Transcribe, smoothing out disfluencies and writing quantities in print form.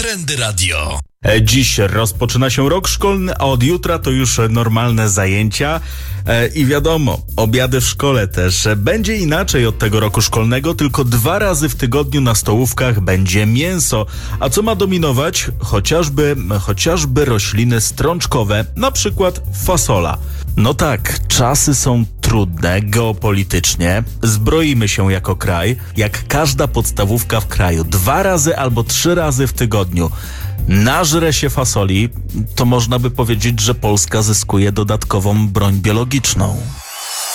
Trendy Radio. Dziś rozpoczyna się rok szkolny, a od jutra to już normalne zajęcia. I wiadomo, obiady w szkole też. Będzie inaczej od tego roku szkolnego, tylko 2 razy w tygodniu na stołówkach będzie mięso. A co ma dominować? Chociażby rośliny strączkowe, na przykład fasola. No tak, czasy są trudne geopolitycznie. Zbroimy się jako kraj, jak każda podstawówka w kraju. 2 razy albo 3 razy w tygodniu nażre się fasoli, to można by powiedzieć, że Polska zyskuje dodatkową broń biologiczną.